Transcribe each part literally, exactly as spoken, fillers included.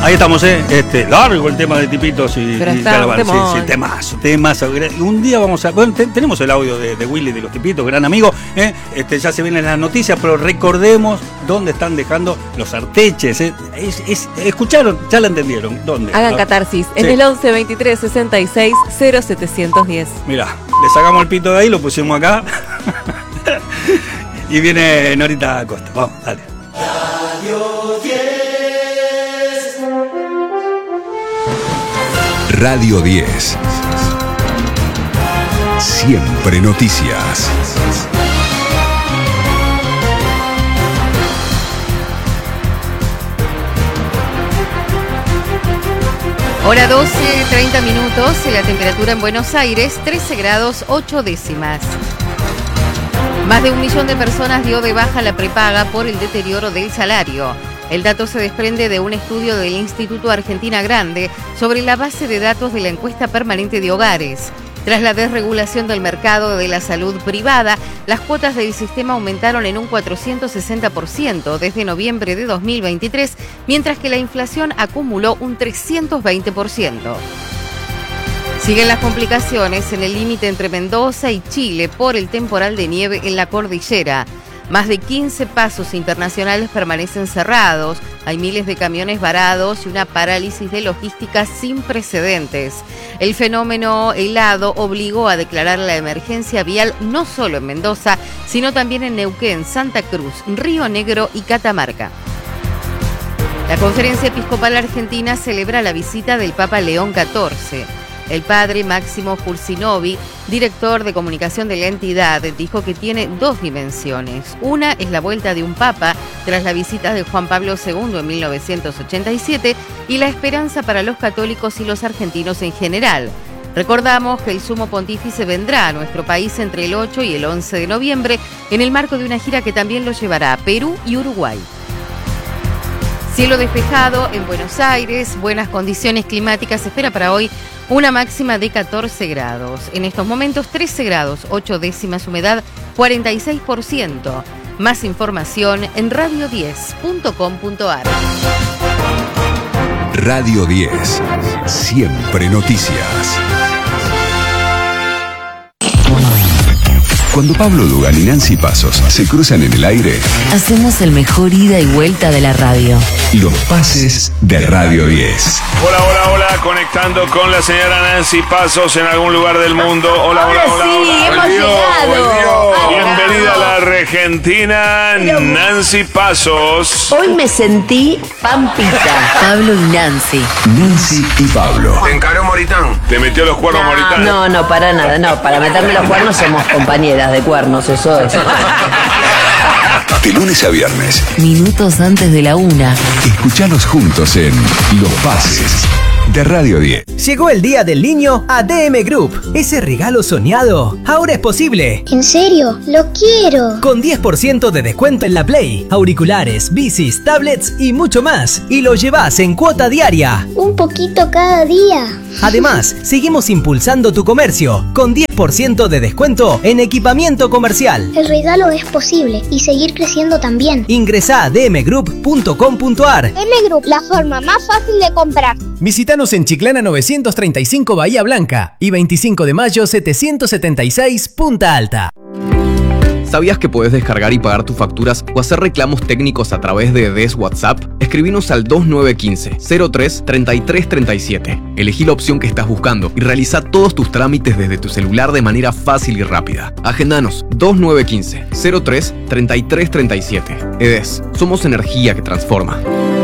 Ahí estamos, ¿eh? Este, largo el tema de Tipitos y, Pero y está Calabar. un temón. Sí, sí, temazo, temazo. Un día vamos a... Bueno, te, tenemos el audio de, de Willy de los Tipitos, gran amigo. ¿eh? Este, ya se vienen las noticias, pero recordemos dónde están dejando los arteches. ¿eh? Es, es, escucharon, ya la entendieron. ¿Dónde? Hagan ¿No? catarsis. En Sí. el once veintitrés sesenta y seis cero setecientos diez. Mirá, le sacamos el pito de ahí, lo pusimos acá. Y viene Norita Acosta. Vamos, dale. Radio diez. Radio diez. Siempre noticias. Hora doce, treinta minutos, la temperatura en Buenos Aires, trece grados ocho décimas. Más de un millón de personas dio de baja la prepaga por el deterioro del salario. El dato se desprende de un estudio del Instituto Argentina Grande sobre la base de datos de la encuesta permanente de hogares. Tras la desregulación del mercado de la salud privada, las cuotas del sistema aumentaron en un cuatrocientos sesenta por ciento desde noviembre de dos mil veintitrés, mientras que la inflación acumuló un trescientos veinte por ciento. Siguen las complicaciones en el límite entre Mendoza y Chile por el temporal de nieve en la cordillera. Más de quince pasos internacionales permanecen cerrados, hay miles de camiones varados y una parálisis de logística sin precedentes. El fenómeno helado obligó a declarar la emergencia vial no solo en Mendoza, sino también en Neuquén, Santa Cruz, Río Negro y Catamarca. La Conferencia Episcopal Argentina celebra la visita del Papa León catorce. El padre Máximo Fursinovi, director de comunicación de la entidad, dijo que tiene dos dimensiones. Una es la vuelta de un papa tras la visita de Juan Pablo segundo en mil novecientos ochenta y siete y la esperanza para los católicos y los argentinos en general. Recordamos que el sumo pontífice vendrá a nuestro país entre el ocho y el once de noviembre en el marco de una gira que también lo llevará a Perú y Uruguay. Cielo despejado en Buenos Aires, buenas condiciones climáticas, se espera para hoy una máxima de catorce grados. En estos momentos trece grados, ocho décimas, humedad cuarenta y seis por ciento. Más información en radio diez punto com punto a r. Radio diez. Siempre noticias. Cuando Pablo Dugan y Nancy Pasos se cruzan en el aire, hacemos el mejor ida y vuelta de la radio. Los pases de Radio diez. Hola, hola, hola, conectando con la señora Nancy Pasos en algún lugar del mundo. Hola, hola, hola, sí, hola. hemos Volvió, llegado. volvió. Ha Bienvenida llegado. a la Argentina, Pero- Nancy Pasos. Hoy me sentí pampita. Pablo y Nancy. Nancy y Pablo. Te encaró Moritán. Te metió los cuernos Moritán. No, no, para nada, no. Para meterme los cuernos somos compañeras de cuernos, eso es. De lunes a viernes, Minutos antes de la una. escuchanos juntos en Los Pases de Radio diez. Llegó el Día del Niño a D M Group. Ese regalo soñado ahora es posible. ¿En serio? ¡Lo quiero! Con diez por ciento de descuento en la Play, auriculares, bicis, tablets y mucho más. Y lo llevas en cuota diaria. Un poquito cada día. Además, seguimos impulsando tu comercio con diez por ciento de descuento en equipamiento comercial. El regalo es posible y seguir creciendo también. Ingresá a d m group punto com punto a r. D M Group, la forma más fácil de comprar. Visítanos en Chiclana novecientos treinta y cinco Bahía Blanca y veinticinco de mayo setecientos setenta y seis Punta Alta. ¿Sabías que podés descargar y pagar tus facturas o hacer reclamos técnicos a través de D E S WhatsApp? Escribinos al dos nueve uno cinco, cero tres, treinta y tres treinta y siete. Elegí la opción que estás buscando y realiza todos tus trámites desde tu celular de manera fácil y rápida. Agendanos dos nueve uno cinco, cero tres, treinta y tres treinta y siete. E D E S, somos energía que transforma.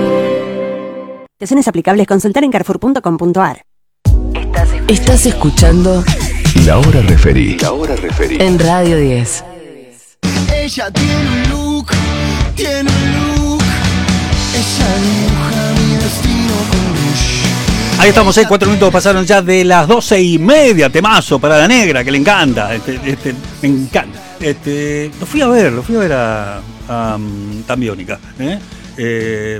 Condiciones aplicables, consultar en carrefour punto com punto a r. Estás escuchando La Hora Referí. La Hora Referí. en Radio diez. Ella tiene un look, tiene un look. Ella dibuja mi destino con rouge. Ahí estamos, eh, cuatro minutos pasaron ya de las doce y media, temazo para la negra, que le encanta, este, este, me encanta. Este, lo fui a ver, lo fui a ver a, a um, Tambiónica, ¿eh? Eh,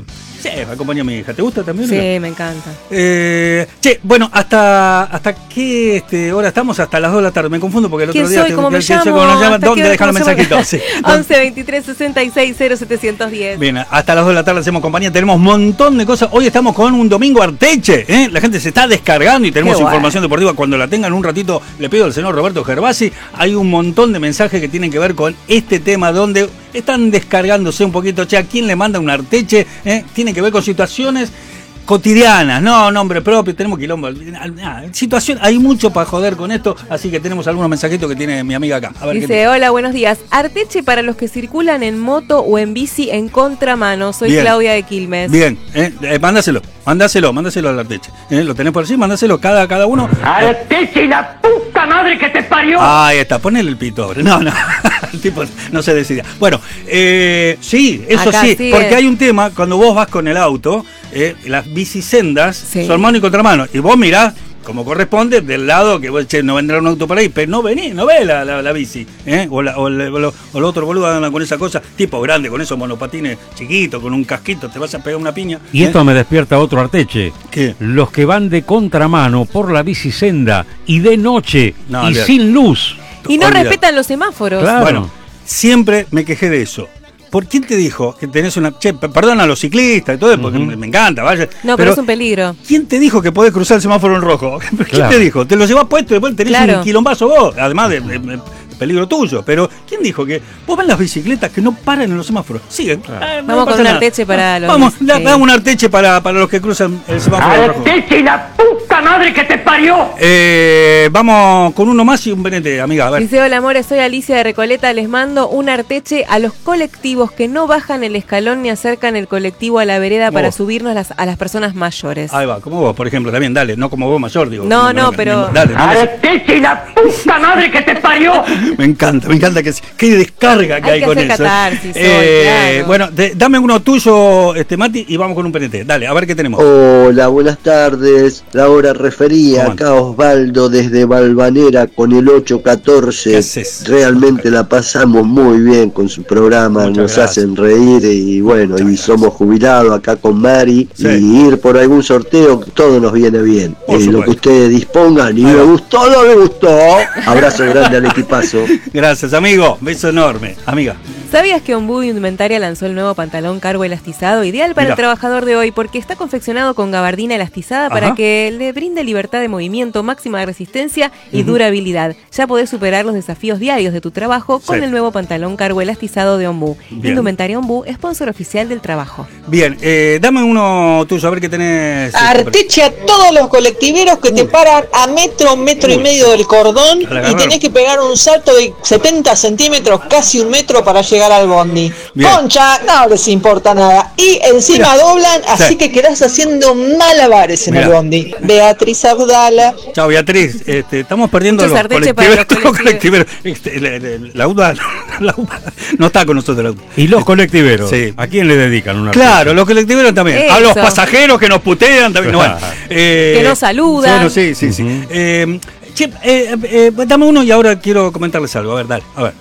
Sí, me acompaña mi hija. ¿Te gusta también? Sí, ¿no? me encanta. Eh, che, bueno, hasta hasta qué este, hora estamos, hasta las dos de la tarde. Me confundo porque el otro ¿Quién día... soy? te- ¿Cómo te- me te- te- llamo? cómo nos llaman, ¿Hasta ¿dónde qué hora? dejan los ¿Cómo se mensajitos? Sí. once veintitrés sesenta y seis cero setecientos diez. Bien, hasta las dos de la tarde hacemos compañía, tenemos un montón de cosas. Hoy estamos con un domingo Arteche, ¿eh? La gente se está descargando y tenemos Qué guay. información deportiva. Cuando la tengan un ratito, le pido al señor Roberto Gervasi. Hay un montón de mensajes que tienen que ver con este tema donde están descargándose un poquito. Che, ¿a quién le manda un Arteche? ¿Eh? Tiene que ver con situaciones cotidianas, no, nombre propio, tenemos quilombo. Nah, situación, hay mucho para joder con esto, así que tenemos algunos mensajitos que tiene mi amiga acá. A ver, Dice, ¿qué hola, buenos días. Arteche para los que circulan en moto o en bici en contramano. Soy Bien. Claudia de Quilmes. Bien, eh, eh, mándaselo, mándaselo, mándaselo al Arteche. Eh, lo tenés por allí, mándaselo cada, cada uno. Arteche y la puta madre que te parió. Ahí está, ponele el pito ahora. No, no, el tipo no se decidía. Bueno, eh, sí, eso Acá sí, sigue. porque hay un tema, cuando vos vas con el auto, eh, las bicisendas Sí. son mano y contramano, y vos mirás como corresponde del lado que vos, che, no vendrá un auto por ahí, pero no venís, no ves la, la, la bici, ¿eh? o, la, o, el, o, lo, o el otro boludo anda con esa cosa, tipo grande, con esos monopatines chiquitos, con un casquito, te vas a pegar una piña. Y ¿eh? esto me despierta otro Arteche. ¿Qué? Los que van de contramano por la bicisenda y de noche No, y olvidate. sin luz. Y no Olvidate. respetan los semáforos. Claro. Bueno, siempre me quejé de eso. ¿Por quién te dijo que tenés una... Che, p- perdón a los ciclistas y todo, porque Ujú. me, me encanta, vaya. No, pero, es un peligro. ¿Quién te dijo que podés cruzar el semáforo en rojo? ¿Quién Claro. te dijo? Te lo llevas puesto y después tenés Claro. un quilombazo vos, además de, de- de peligro tuyo. Pero, ¿quién dijo que vos ves las bicicletas que no paran en los semáforos? Siguen. Ah, no Vamos pasa con un nada. Arteche para los... Vamos, sí. da- dame un Arteche para, para los que cruzan el semáforo en rojo. Arteche y la puta madre que te parió. Eh, vamos con uno más y un venete, amiga. A ver. Dice, hola amores, soy Alicia de Recoleta, les mando un Arteche a los colectivos que no bajan el escalón ni acercan el colectivo a la vereda Como para vos. subirnos las, a las personas mayores. Ahí va, como vos, por ejemplo, también, dale, no como vos mayor, digo. No, no, pero- Dale, dale. Arteche y la puta madre que te parió. Me encanta, me encanta que qué descarga que Hay hay, que con hacer eso. catarsis hoy, Eh, claro. Bueno, de- dame uno tuyo, este Mati, y vamos con un P N T. Dale, a ver qué tenemos. Hola, buenas tardes. La hora refería, ¿Cómo acá Osvaldo desde Valvanera con el ocho ¿Qué catorce. haces? Realmente la pasamos muy bien con su programa, Muchas nos gracias. hacen reír y bueno, y somos jubilados acá con Mari Sí. y ir por algún sorteo, todo nos viene bien. Por Eh, lo supuesto. que ustedes dispongan y Ahí me va. gustó, no me gustó. Abrazo grande al equipazo. Gracias, amigo. Beso enorme. Amiga. ¿Sabías que Ombú Indumentaria lanzó el nuevo pantalón cargo elastizado, ideal para Mirá. el trabajador de hoy porque está confeccionado con gabardina elastizada Ajá. para que le brinde libertad de movimiento, máxima resistencia y Ujú. durabilidad? Ya podés superar los desafíos diarios de tu trabajo con Sí. el nuevo pantalón cargo elastizado de Ombú. Bien. Indumentaria Ombú, sponsor oficial del trabajo. Bien, eh, dame uno tuyo, a ver qué tenés. este, Arteche a todos los colectiveros que te paran a metro, metro y Uy. medio del cordón La y agarraron. tenés que pegar un salto de setenta centímetros, casi un metro para llegar al bondi. Bien. Concha, no les importa nada. Y encima Mirá. doblan, así Sí. que quedás haciendo malabares en Mirá. el bondi. Beatriz Abdala. Chao, Beatriz. Este, estamos perdiendo Muchos los Arteche para colectiveros. los los colectiveros. Este, la, la- la UDA, la UDA no está con nosotros. La UDA. Y los colectiveros. Sí. ¿A quién le dedican una Claro, los colectiveros también. A los Eso. pasajeros que nos putean también. No, bueno, eh, Que nos saludan. Bueno, sí, sí, sí. Ujú. Eh, che, eh, eh, dame uno y ahora quiero comentarles algo. A ver, dale, a ver.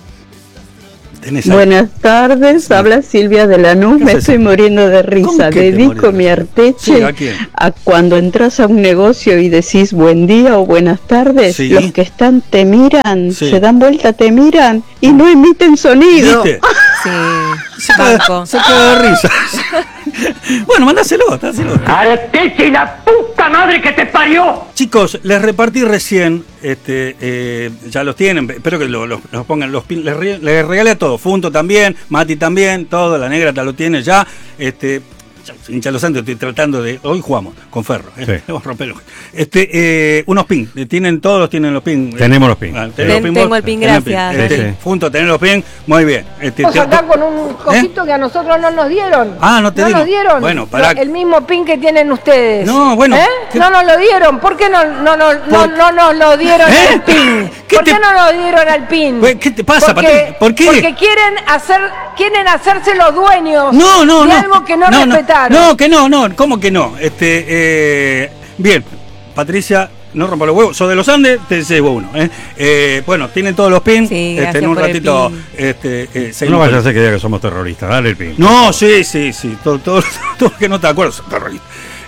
Tenés algo. Buenas tardes, habla Silvia de Lanús, ¿Qué me haces? estoy muriendo de ¿Cómo risa. que te Dedico morís? mi Arteche Sí, ¿a quién? a cuando entras a un negocio y decís buen día o buenas tardes, Sí. los que están te miran, Sí. se dan vuelta, te miran y no emiten sonido. ¿Viste? Sí, Se banco. queda, se queda de risa. Bueno, mandáselo, mandáselo. Arteche y la puta madre que te parió. Chicos, les repartí recién, este, eh, ya los tienen, espero que lo- lo- los pongan, los pin- les, re- les regalé a todos, Funto también, Mati también, todo, la negra te lo tiene ya, este, ya, hincha los santos, estoy tratando de, hoy jugamos con Ferro, eh, Sí. vamos a romperlo. Este, eh, unos pin, eh, tienen todos, tienen los pin. Tenemos los pin. Ah, Sí. ¿tenés los Ten- pin vos? tengo el pin, Tenés gracias, Este, Dani. Funto, tenés los pin, muy bien. Este, Vos te- acá con un cosito que a nosotros no nos dieron. Ah, no te ¿No dimos. nos dieron? Bueno, pará. No, el mismo pin que tienen ustedes. No, bueno, ¿Eh? ¿qué- No nos lo dieron. ¿Por qué no, no, no, no, Por- no nos lo dieron ¿Eh? al pin? ¿Qué ¿Por te- qué no nos dieron al pin? Güey, ¿qué te pasa, porque, Patricia? ¿Por qué? Porque quieren hacer, quieren hacerse los dueños No, no, de no. algo que no, no respetaron. No, que no, no, ¿cómo que no? Este, eh, bien, Patricia, no rompa los huevos. Sos de los Andes, te llevo uno. ¿eh? Eh, bueno, tienen todos los pins. Sí, este, en un ratito. Este, eh, no vaya a ser que diga que somos terroristas. Dale el pin. No, sí, sí, sí. Todo, todo, todo que no te acuerdas son terroristas.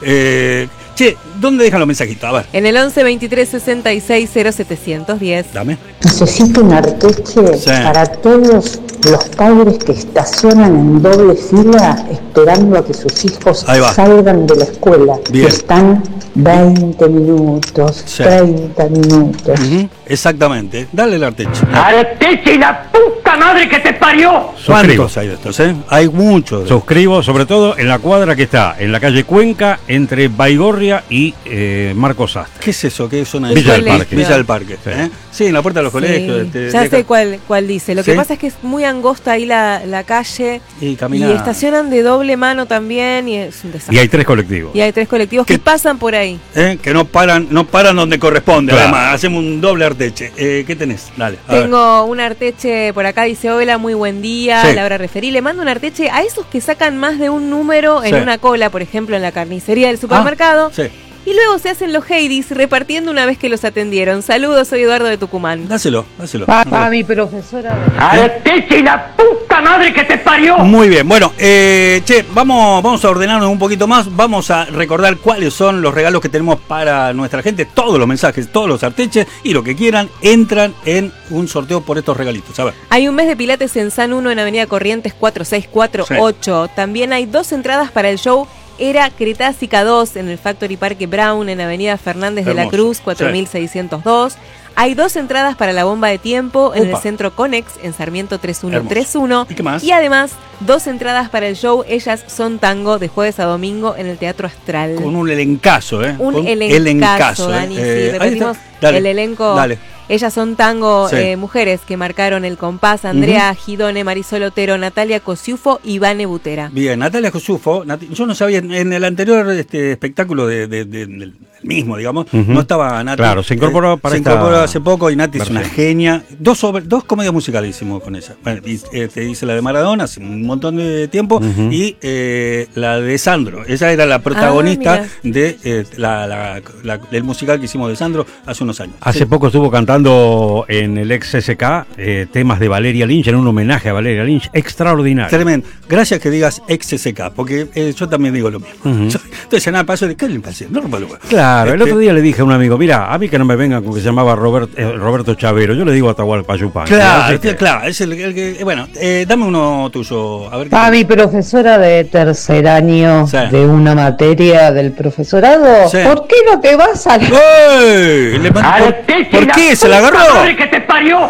Eh, che, ¿dónde dejan los mensajitos? A ver. En el once veintitrés sesenta y seis cero setecientos diez. Dame. Necesito un arteche Sí. para todos los padres que estacionan en doble fila esperando a que sus hijos Ahí va. salgan de la escuela. Bien. Que están veinte minutos, Sí. treinta minutos. Uh-huh. Exactamente. Dale el arteche. ¡Arteche y la puta madre que te parió! Suscribo. ¿Cuántos hay de estos, eh? Hay muchos. Suscribo, sobre todo en la cuadra que está en la calle Cuenca, entre Baigorria y eh, Marcos Sastre. ¿Qué es eso? ¿Qué es zona de Villa del Parque. Villa del Parque. Sí, ¿eh? Sí, en la puerta de los Sí. colegios. Este, Ya deja- sé cuál, cuál dice. Lo que ¿Sí? pasa es que es muy angosta ahí la, la calle. Y camina. Y estacionan de doble mano también y es un desastre. Y hay tres colectivos. Y hay tres colectivos que pasan por ahí. ¿Eh? Que no paran, no paran donde corresponde. Claro. Además, hacemos un doble arteche. Eh, ¿Qué tenés? Dale. A ver. Tengo un arteche por acá, dice hola, muy buen día, Sí. Laura Referí. Le mando un arteche a esos que sacan más de un número en Sí. una cola, por ejemplo, en la carnicería del supermercado. Sí. Y luego se hacen los Heidis repartiendo una vez que los atendieron. Saludos, soy Eduardo de Tucumán. Dáselo, dáselo. Papá, mi profesora. ¡Arteche y la puta madre que te parió! Muy bien, bueno, eh, che, vamos, vamos a ordenarnos un poquito más, vamos a recordar cuáles son los regalos que tenemos para nuestra gente, todos los mensajes, todos los arteches y lo que quieran, entran en un sorteo por estos regalitos, a ver. Hay un mes de pilates en San uno en Avenida Corrientes cuatro seis cuatro ocho. También hay dos entradas para el show Era Cretácica dos en el Factory Parque Brown en Avenida Fernández de la Hermoso. Cruz cuatro mil seiscientos dos. Hay dos entradas para la bomba de tiempo en Upa. el Centro Conex en Sarmiento tres uno tres uno. ¿Y qué más? Y además, dos entradas para el show Ellas Son Tango de jueves a domingo en el Teatro Astral. Con un elencazo, ¿eh? Un Con elencazo, ¿eh? Dani, Eh, sí, ahí repetimos está. Dale, el elenco. Dale. Ellas son tango, Sí. eh, mujeres que marcaron el compás: Andrea Gidone, Marisol Otero, Natalia Cosiufo y Vane Butera. Bien, Natalia Cosufo, Nat- yo no sabía, en el anterior este espectáculo de, de- de- del mismo, digamos, Ujú. no estaba Nati. Claro, se incorporó Eh, para Se esta incorporó hace poco y Nati es versión. una genia. Dos, sobre- dos comedias musicales hicimos con ella. Bueno, y, este, hice la de Maradona hace un montón de tiempo Ujú. y eh, la de Sandro. Ella era la protagonista Ah, de eh, la, la- la- del musical que hicimos de Sandro hace unos años. Hace Sí. poco estuvo cantando en el ex S K eh, temas de Valeria Lynch, en un homenaje a Valeria Lynch, extraordinario. Tremendo. Gracias que digas ex S K, porque eh, yo también digo lo mismo. Ujú. Yo- entonces, nada, paso de ¿qué le pasa? No rompa los huevos. Claro, el Este, otro día le dije a un amigo, mira, a mí que no me vengan con que se llamaba Robert, eh, Roberto Chavero, yo le digo Atahualpa Yupanqui. Claro, Así que- claro, es el, el que. eh, Bueno, eh, dame uno tuyo. A ver qué A tal. mi profesora de tercer año Sí. de una materia del profesorado, Sí. ¿por qué no te vas a la... ¡Ey! Le mandé- ¿Por, ¡Arteche por y la qué? ¿Se la puta agarró? madre que te parió!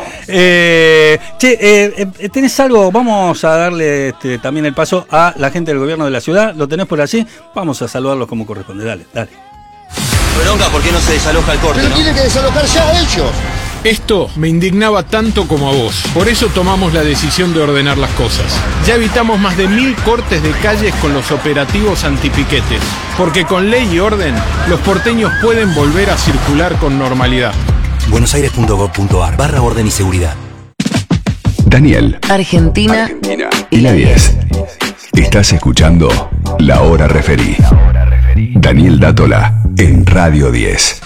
Eh, che, eh, eh, ¿tenés algo? Vamos a darle este, también el paso a la gente del gobierno de la ciudad. ¿Lo tenés por allí? Vamos a saludarlos como corresponde. Dale, dale. Bronca, ¿por qué no se desaloja el corte, no? que desalojar ya ellos. Esto me indignaba tanto como a vos. Por eso tomamos la decisión de ordenar las cosas. Ya evitamos más de mil cortes de calles con los operativos antipiquetes. Porque con ley y orden, los porteños pueden volver a circular con normalidad. buenosaires.gov.ar barra orden y seguridad. Daniel Argentina y la diez. Estás escuchando La Hora Referí. Daniel Dátola en Radio diez.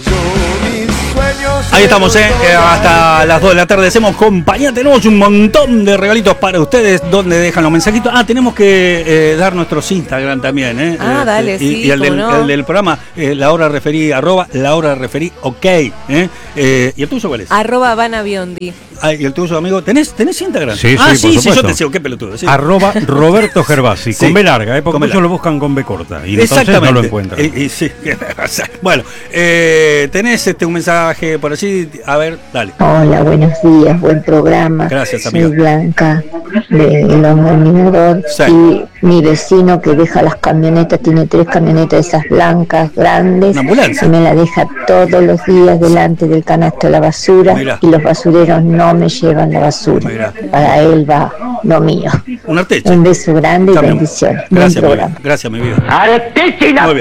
Ahí estamos, ¿eh? Eh, hasta las dos de la tarde hacemos compañía. Tenemos un montón de regalitos para ustedes. ¿Dónde dejan los mensajitos? Ah, tenemos que eh, dar nuestros Instagram también, ¿eh? Ah, Eh, dale, y, sí, y el, cómo del, no. el del programa, eh, La Hora Referí, arroba La Hora Referí, ok. ¿eh? Eh, ¿Y el tuyo cuál es? Arroba Vana Biondi. Ah, ¿y el tuyo, amigo? ¿Tenés, tenés Instagram? Sí, ah, sí, por sí, sí, yo supuesto. te sigo, qué pelotudo. Sí. Arroba Roberto Gervasi, Sí. con B larga, ¿eh? porque Con B muchos larga. lo buscan con B corta y entonces Exactamente. no lo encuentran. Y, y sí. Bueno, eh, tenés este, un mensaje por allí. A ver, dale. Hola, buenos días, buen programa. Gracias, Soy amigo. Blanca de Longo Minador Sí. y mi vecino que deja las camionetas, tiene tres camionetas esas blancas grandes Una ambulancia. y me la deja todos los días delante del canasto de la basura. Mirá. Y los basureros no me llevan la basura. Mirá. Para él va lo mío. Un arteche. Un beso grande y También. bendiciones. Buen Gracias, mi vida. programa. Gracias, mi vida. ¡Arteche y la Muy bien. puta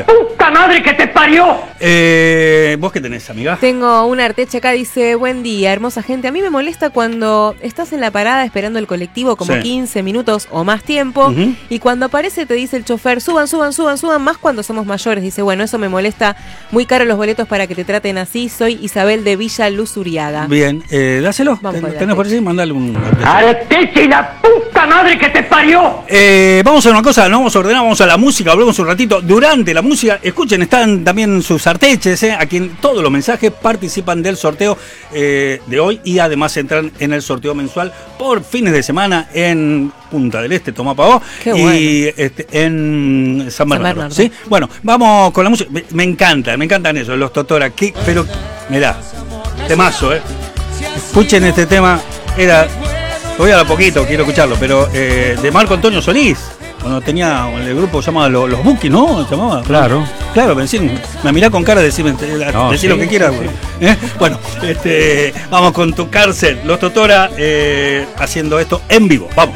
puta madre que te parió! Eh, ¿Vos qué tenés, amiga? Tengo una artecha acá, dice, buen día, hermosa gente. A mí me molesta cuando estás en la parada esperando el colectivo como Sí. quince minutos o más tiempo, Ujú. y cuando aparece te dice el chofer, suban, suban, suban, suban, más cuando somos mayores. Dice, bueno, eso me molesta, muy caro los boletos para que te traten así. Soy Isabel de Villa Luz Uriaga. Bien, eh, dáselo. Vamos con Ten- la ¿Tenés por ahí? Mandale un... ¡Arteche y la puta madre que te parió! Eh, vamos a hacer una cosa, no vamos a ordenar, vamos a la música, hablemos un ratito. Durante la música, escuchen, están también sus arteches, eh, a quien todos los mensajes participan del sorteo eh, de hoy y además entran en el sorteo mensual por fines de semana en Punta del Este, Tomapavó, Qué y bueno. este, en San Bernardo. Bernardo. ¿Sí? Bueno, vamos con la música. Me, me encanta, me encantan esos, los Totora. ¿Qué? Pero, mirá, temazo, ¿eh? Escuchen este tema, era... Voy a lo poquito, quiero escucharlo, pero eh, de Marco Antonio Solís, cuando tenía el grupo llamado Los, los Bukis, ¿no? ¿Se llamaba? Claro. Claro, me, decían, me mirá con cara de decirme, No, decir sí, lo que quieras. sí, Bueno, ¿Eh? Bueno, este, vamos con Tu Cárcel, Los Totora, eh, haciendo esto en vivo. Vamos.